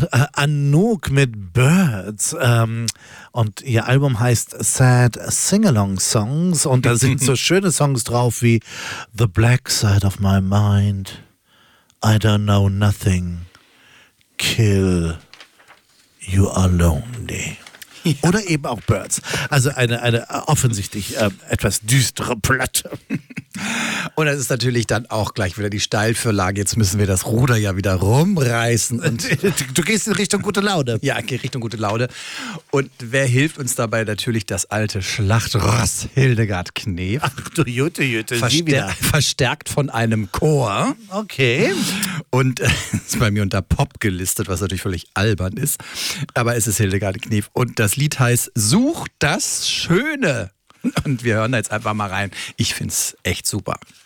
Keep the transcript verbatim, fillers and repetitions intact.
äh, Anouk mit Birds. Ähm, und ihr Album heißt Sad Sing-Along Songs. Und da sind so schöne Songs drauf wie The Black Side of My Mind, I Don't Know Nothing, Kill, You Are Lonely. Ja. Oder eben auch Birds. Also eine, eine offensichtlich äh, etwas düstere Platte. Und das ist natürlich dann auch gleich wieder die Steilvorlage. Jetzt müssen wir das Ruder ja wieder rumreißen. Und du gehst in Richtung gute Laune. Ja, in Richtung gute Laune. Und wer hilft uns dabei? Natürlich das alte Schlachtross Hildegard Knef. Ach du Jute, Jute, Verstär- sie wieder. Verstärkt von einem Chor. Okay. Und äh, ist bei mir unter Pop gelistet, was natürlich völlig albern ist. Aber es ist Hildegard Knef. Und das Lied heißt Such das Schöne. Und wir hören da jetzt einfach mal rein. Ich find's echt super.